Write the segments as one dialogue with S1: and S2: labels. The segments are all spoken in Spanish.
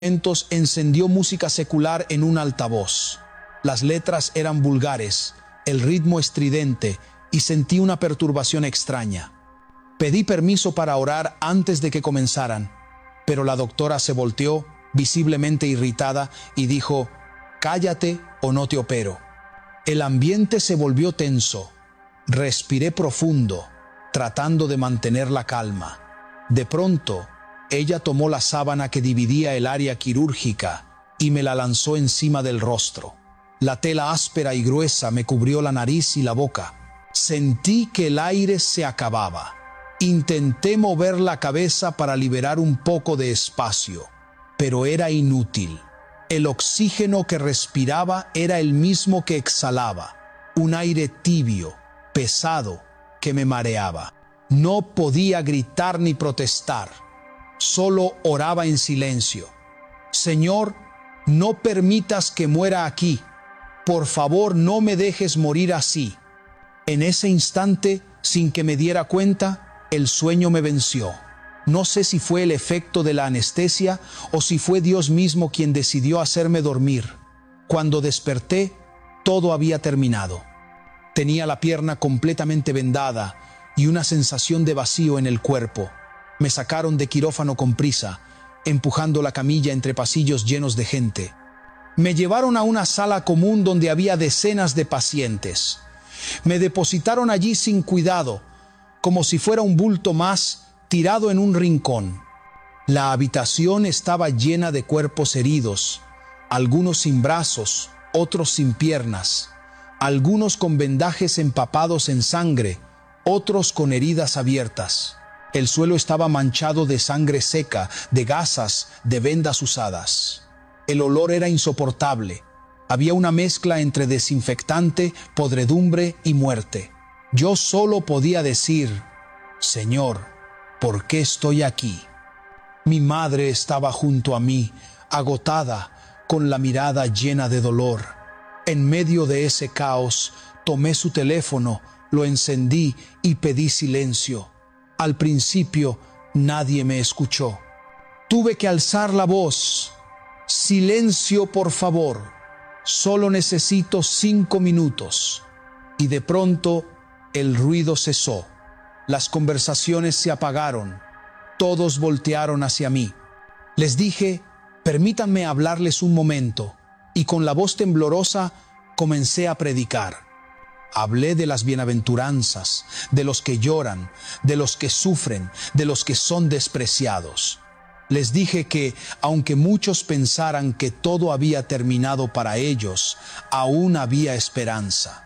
S1: Encendió música secular en un altavoz. Las letras eran vulgares, el ritmo estridente, y sentí una perturbación extraña. Pedí permiso para orar antes de que comenzaran, pero la doctora se volteó, visiblemente irritada, y dijo: «Cállate o no te opero». El ambiente se volvió tenso. Respiré profundo, tratando de mantener la calma. De pronto, ella tomó la sábana que dividía el área quirúrgica y me la lanzó encima del rostro. La tela áspera y gruesa me cubrió la nariz y la boca. Sentí que el aire se acababa. Intenté mover la cabeza para liberar un poco de espacio, pero era inútil. El oxígeno que respiraba era el mismo que exhalaba, un aire tibio, pesado, que me mareaba. No podía gritar ni protestar. Solo oraba en silencio. «Señor, no permitas que muera aquí. Por favor, no me dejes morir así». En ese instante, sin que me diera cuenta, el sueño me venció. No sé si fue el efecto de la anestesia o si fue Dios mismo quien decidió hacerme dormir. Cuando desperté, todo había terminado. Tenía la pierna completamente vendada y una sensación de vacío en el cuerpo. Me sacaron de quirófano con prisa, empujando la camilla entre pasillos llenos de gente. Me llevaron a una sala común donde había decenas de pacientes. Me depositaron allí sin cuidado, como si fuera un bulto más tirado en un rincón. La habitación estaba llena de cuerpos heridos, algunos sin brazos, otros sin piernas, algunos con vendajes empapados en sangre, otros con heridas abiertas. El suelo estaba manchado de sangre seca, de gasas, de vendas usadas. El olor era insoportable. Había una mezcla entre desinfectante, podredumbre y muerte. Yo solo podía decir: «Señor, ¿por qué estoy aquí?». Mi madre estaba junto a mí, agotada, con la mirada llena de dolor. En medio de ese caos, tomé su teléfono, lo encendí y pedí silencio. Al principio, nadie me escuchó. Tuve que alzar la voz: «Silencio, por favor. Solo necesito 5 minutos». Y de pronto, el ruido cesó. Las conversaciones se apagaron. Todos voltearon hacia mí. Les dije: «Permítanme hablarles un momento», y con la voz temblorosa comencé a predicar. Hablé de las bienaventuranzas, de los que lloran, de los que sufren, de los que son despreciados. Les dije que, aunque muchos pensaran que todo había terminado para ellos, aún había esperanza.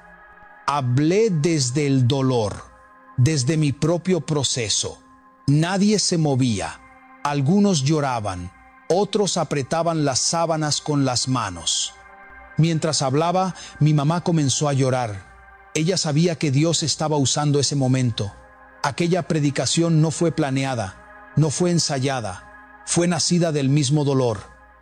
S1: Hablé desde el dolor, desde mi propio proceso. Nadie se movía. Algunos lloraban, otros apretaban las sábanas con las manos. Mientras hablaba, mi mamá comenzó a llorar. Ella sabía que Dios estaba usando ese momento. Aquella predicación no fue planeada, no fue ensayada, fue nacida del mismo dolor.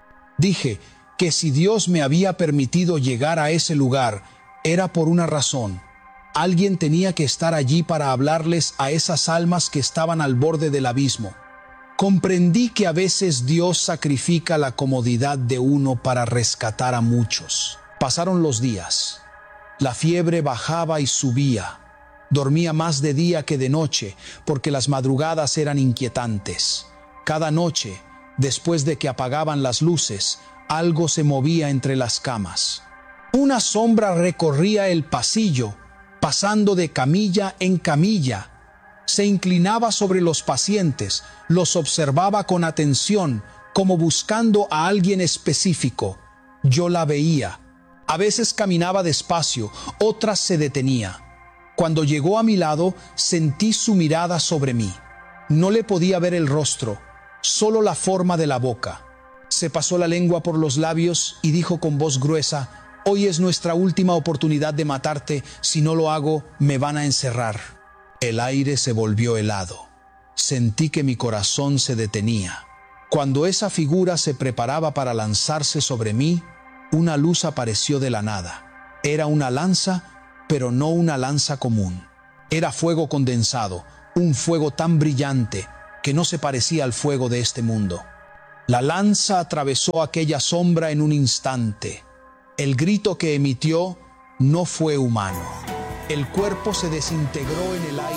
S1: Dije que si Dios me había permitido llegar a ese lugar, era por una razón. Alguien tenía que estar allí para hablarles a esas almas que estaban al borde del abismo. Comprendí que a veces Dios sacrifica la comodidad de uno para rescatar a muchos. Pasaron los días. La fiebre bajaba y subía. Dormía más de día que de noche, porque las madrugadas eran inquietantes. Cada noche, después de que apagaban las luces, algo se movía entre las camas. Una sombra recorría el pasillo, pasando de camilla en camilla. Se inclinaba sobre los pacientes, los observaba con atención, como buscando a alguien específico. Yo la veía. A veces caminaba despacio, otras se detenía. Cuando llegó a mi lado, sentí su mirada sobre mí. No le podía ver el rostro, solo la forma de la boca. Se pasó la lengua por los labios y dijo con voz gruesa: «Hoy es nuestra última oportunidad de matarte. Si no lo hago, me van a encerrar». El aire se volvió helado. Sentí que mi corazón se detenía. Cuando esa figura se preparaba para lanzarse sobre mí, una luz apareció de la nada. Era una lanza, pero no una lanza común. Era fuego condensado, un fuego tan brillante que no se parecía al fuego de este mundo. La lanza atravesó aquella sombra en un instante. El grito que emitió no fue humano. El cuerpo se desintegró en el aire.